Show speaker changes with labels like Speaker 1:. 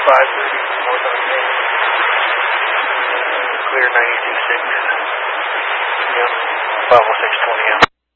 Speaker 1: 5:30 north on Main. Clear 92.6. Yep. 506.20 out.